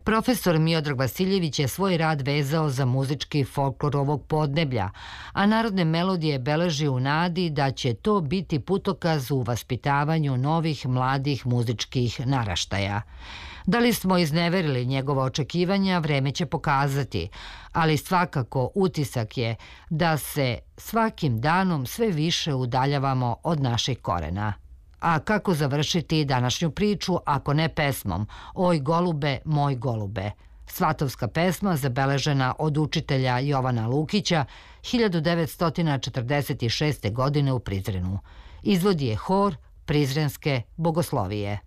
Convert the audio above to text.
Profesor Miodrag Vasiljević je svoj rad vezao za muzički folklor ovog podneblja, a narodne melodije beleži u nadi da će to biti putokaz u vaspitavanju novih mladih muzičkih naraštaja. Da li smo izneverili njegova očekivanja, vreme će pokazati, ali svakako utisak je da se svakim danom sve više udaljavamo od naših korena. A kako završiti današnju priču ako ne pesmom Oj golube, moj golube? Svatovska pesma zabeležena od učitelja Jovana Lukića 1946. godine u Prizrenu. Izvodi je hor Prizrenske bogoslovije.